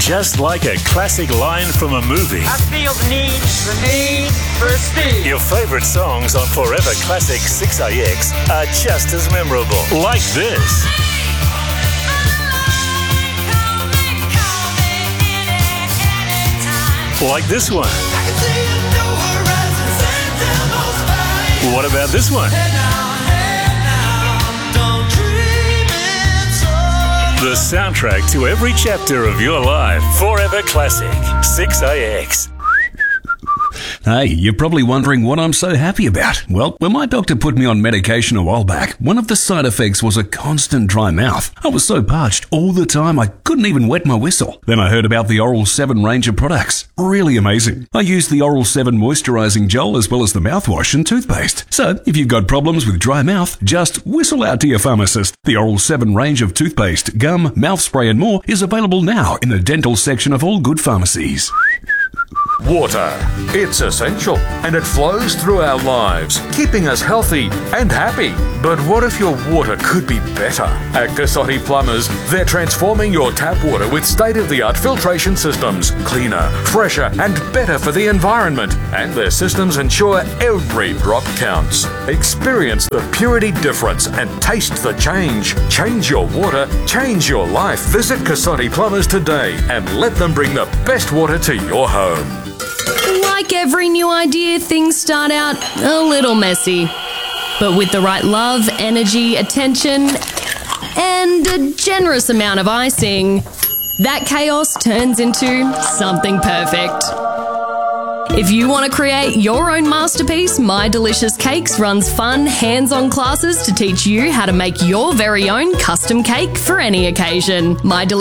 just like a classic line from a movie. I feel the need for speed. Your favourite songs on Forever Classic 6AX are just as memorable. Like this. Like this one. What about this one? The soundtrack to every chapter of your life. Forever Classic 6AX. Hey, you're probably wondering what I'm so happy about. Well, when my doctor put me on medication a while back, one of the side effects was a constant dry mouth. I was so parched all the time I couldn't even wet my whistle. Then I heard about the Oral 7 range of products. Really amazing. I used the Oral 7 moisturising gel as well as the mouthwash and toothpaste. So, if you've got problems with dry mouth, just whistle out to your pharmacist. The Oral 7 range of toothpaste, gum, mouth spray and more is available now in the dental section of all good pharmacies. Water. It's essential and it flows through our lives, keeping us healthy and happy. But what if your water could be better? At Cassotti Plumbers, they're transforming your tap water with state-of-the-art filtration systems, cleaner, fresher and better for the environment. And their systems ensure every drop counts. Experience the purity difference and taste the change. Change your water, change your life. Visit Cassotti Plumbers today and let them bring the best water to your home. Like every new idea, things start out a little messy. But with the right love, energy, attention, and a generous amount of icing, that chaos turns into something perfect. If you want to create your own masterpiece, My Delicious Cakes runs fun, hands-on classes to teach you how to make your very own custom cake for any occasion.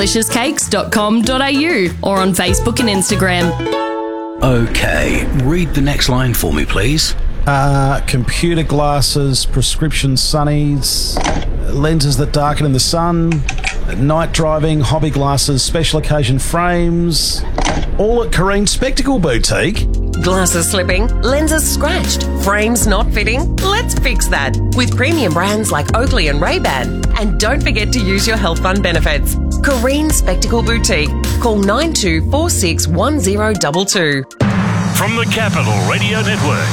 mydeliciouscakes.com.au or on Facebook and Instagram. Okay, read the next line for me, please. Computer glasses, prescription sunnies, lenses that darken in the sun, night driving, hobby glasses, special occasion frames, all at Careen Spectacle Boutique. Glasses slipping, lenses scratched, frames not fitting? Let's fix that with premium brands like Oakley and Ray-Ban. And don't forget to use your health fund benefits. Careen Spectacle Boutique. Call 92461022. From the Capital Radio Network,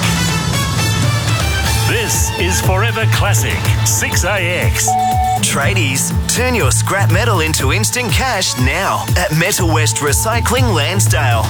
this is Forever Classic 6AX. Tradies, turn your scrap metal into instant cash now at Metal West Recycling Lansdale.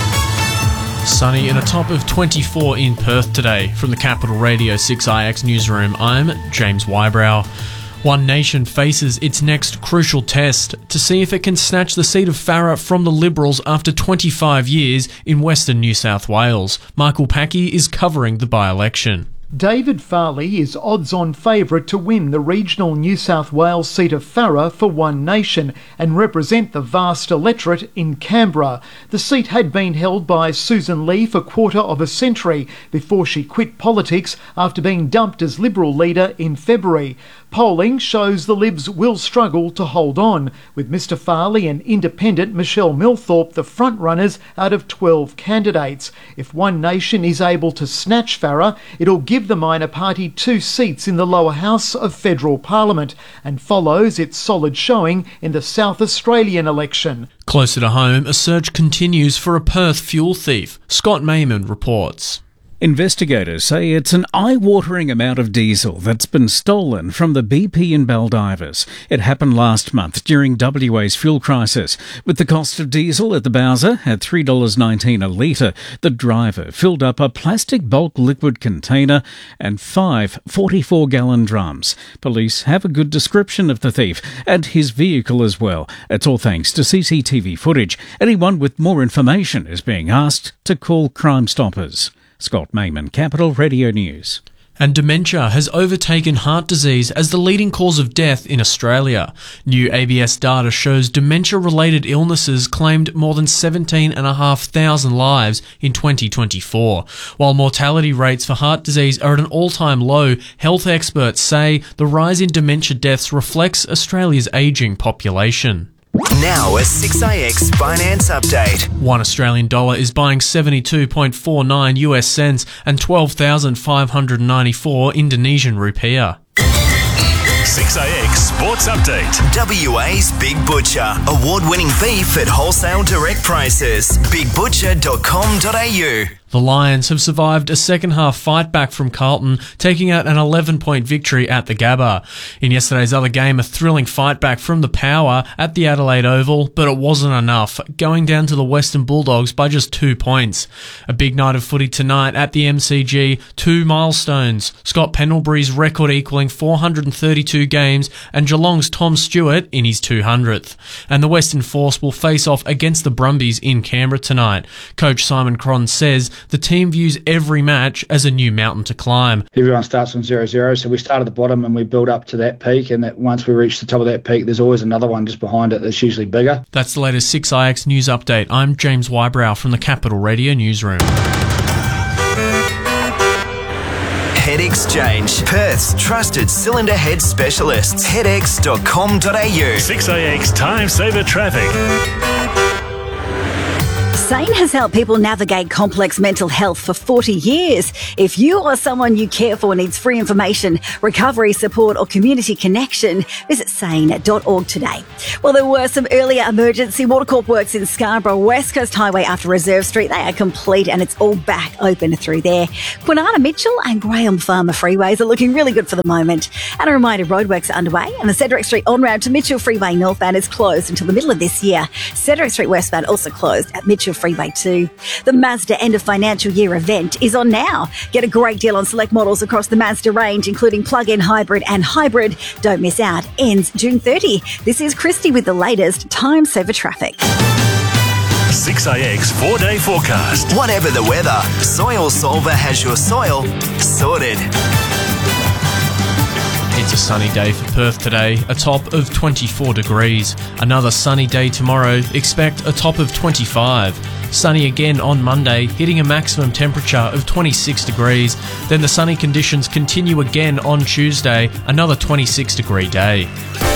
Sunny and a top of 24 in Perth today. From the Capital Radio 6IX newsroom, I'm James Wybrow. One Nation faces its next crucial test to see if it can snatch the seat of Farrer from the Liberals after 25 years in Western New South Wales. Michael Packey is covering the by-election. David Farley is odds-on favourite to win the regional New South Wales seat of Farrer for One Nation and represent the vast electorate in Canberra. The seat had been held by Susan Lee for quarter of a century before she quit politics after being dumped as Liberal leader in February. Polling shows the Libs will struggle to hold on, with Mr Farley and independent Michelle Milthorpe the front-runners out of 12 candidates. If One Nation is able to snatch Farrer, it'll give the minor party 2 seats in the lower house of federal parliament and follows its solid showing in the South Australian election. Closer to home, a search continues for a Perth fuel thief. Scott Mayman reports. Investigators say it's an eye-watering amount of diesel that's been stolen from the BP in Baldivis. It happened last month during WA's fuel crisis. With the cost of diesel at the Bowser at $3.19 a litre, the driver filled up a plastic bulk liquid container and 5 44-gallon drums. Police have a good description of the thief and his vehicle as well. It's all thanks to CCTV footage. Anyone with more information is being asked to call Crime Stoppers. Scott Mayman, Capital Radio News. And dementia has overtaken heart disease as the leading cause of death in Australia. New ABS data shows dementia-related illnesses claimed more than 17,500 lives in 2024. While mortality rates for heart disease are at an all-time low, health experts say the rise in dementia deaths reflects Australia's ageing population. Now a 6AX finance update. One Australian dollar is buying 72.49 US cents and 12,594 Indonesian rupiah. 6AX Sports Update. WA's Big Butcher. Award-winning beef at wholesale direct prices. bigbutcher.com.au. The Lions have survived a second-half fight back from Carlton, taking out an 11-point victory at the Gabba. In yesterday's other game, a thrilling fight back from the Power at the Adelaide Oval, but it wasn't enough, going down to the Western Bulldogs by just 2 points. A big night of footy tonight at the MCG, 2 milestones. Scott Pendlebury's record equalling 432 games and Geelong's Tom Stewart in his 200th. And the Western Force will face off against the Brumbies in Canberra tonight. Coach Simon Cron says the team views every match as a new mountain to climb. Everyone starts from 0-0, so we start at the bottom and we build up to that peak, and that once we reach the top of that peak, there's always another one just behind it that's usually bigger. That's the latest 6IX news update. I'm James Wybrow from the Capital Radio Newsroom. Head Exchange, Perth's trusted cylinder head specialists. headx.com.au. 6AX Time Saver Traffic. SANE has helped people navigate complex mental health for 40 years. If you or someone you care for needs free information, recovery support or community connection, visit sane.org today. Well, there were some earlier emergency watercorp works in Scarborough, West Coast Highway after Reserve Street. They are complete and it's all back open through there. Kwinana Mitchell and Graham Farmer freeways are looking really good for the moment. And a reminder, roadworks are underway and the Cedric Street on-ramp to Mitchell Freeway northbound is closed until the middle of this year. Cedric Street westbound also closed at Mitchell Freeway 2. The Mazda end of financial year event is on now. Get a great deal on select models across the Mazda range, including plug-in hybrid and hybrid. Don't miss out. Ends June 30. This is Christy with the latest Time Saver Traffic. 6AX 4-day forecast. Whatever the weather, Soil Solver has your soil sorted. It's a sunny day for Perth today, a top of 24 degrees. Another sunny day tomorrow, expect a top of 25. Sunny again on Monday, hitting a maximum temperature of 26 degrees. Then the sunny conditions continue again on Tuesday, another 26 degree day.